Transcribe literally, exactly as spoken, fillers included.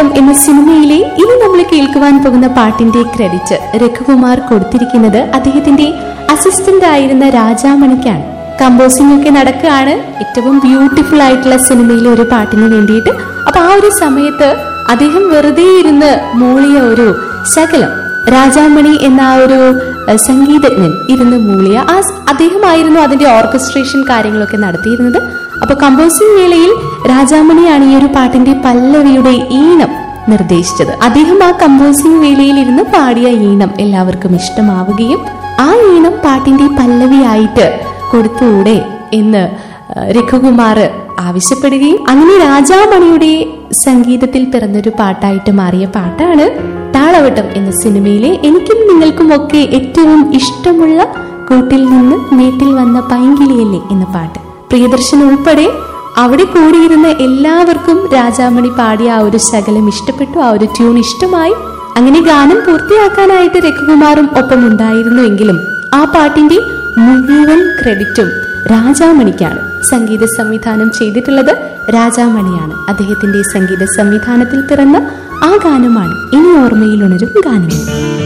താളവട്ടം എന്ന സിനിമയിലെ ഇനി നമ്മൾ കേൾക്കുവാൻ പോകുന്ന പാട്ടിന്റെ ക്രെഡിറ്റ് രഘുകുമാർ കൊടുത്തിരിക്കുന്നത് അദ്ദേഹത്തിന്റെ അസിസ്റ്റന്റ് ആയിരുന്ന രാജാമണിക്കാണ്. കമ്പോസിംഗ് ഒക്കെ നടക്കുകയാണ് ഏറ്റവും ബ്യൂട്ടിഫുൾ ആയിട്ടുള്ള സിനിമയിലെ ഒരു പാട്ടിന് വേണ്ടിയിട്ട്. അപ്പൊ ആ ഒരു സമയത്ത് അദ്ദേഹം വെറുതെ ഇരുന്ന് മൂളിയ ഒരു ശകലം, രാജാമണി എന്ന ആ ഒരു സംഗീതജ്ഞൻ ഇരുന്ന് മൂളിയ ആ അദ്ദേഹമായിരുന്നു അതിന്റെ ഓർക്കസ്ട്രേഷൻ കാര്യങ്ങളൊക്കെ നടത്തിയിരുന്നത്. അപ്പൊ കമ്പോസിംഗ് വേളയിൽ രാജാമണിയാണ് ഈ ഒരു പാട്ടിന്റെ പല്ലവിയുടെ ഈണം നിർദ്ദേശിച്ചത്. അദ്ദേഹം ആ കമ്പോസിംഗ് വേളയിൽ ഇരുന്ന് പാടിയ ഈണം എല്ലാവർക്കും ഇഷ്ടമാവുകയും ആ ഈണം പാട്ടിന്റെ പല്ലവിയായിട്ട് കൊടുത്തൂടെ എന്ന് രഘുകുമാർ ആവശ്യപ്പെടുകയും അങ്ങനെ രാജാമണിയുടെ സംഗീതത്തിൽ പിറന്നൊരു പാട്ടായിട്ട് മാറിയ പാട്ടാണ് താളവട്ടം എന്ന സിനിമയിലെ എനിക്കും നിങ്ങൾക്കും ഒക്കെ ഏറ്റവും ഇഷ്ടമുള്ള കൂട്ടിൽ നിന്ന് വീട്ടിൽ വന്ന പൈങ്കിളിയല്ലേ എന്ന പാട്ട്. പ്രിയദർശൻ ഉൾപ്പെടെ അവിടെ കൂടിയിരുന്ന എല്ലാവർക്കും രാജാമണി പാടിയ ആ ഒരു ശകലം ഇഷ്ടപ്പെട്ടു, ആ ഒരു ട്യൂൺ ഇഷ്ടമായി. അങ്ങനെ ഗാനം പൂർത്തിയാക്കാനായിട്ട് രഘുകുമാറും ഒപ്പം ഉണ്ടായിരുന്നുവെങ്കിലും ആ പാട്ടിന്റെ മുഴുവൻ ക്രെഡിറ്റും രാജാമണിക്കാണ്. സംഗീത സംവിധാനം ചെയ്തിട്ടുള്ളത് രാജാമണിയാണ്. അദ്ദേഹത്തിന്റെ സംഗീത സംവിധാനത്തിൽ പിറന്ന ആ ഗാനമാണ് ഇനി ഓർമ്മയിൽ ഉണരും ഗാനം.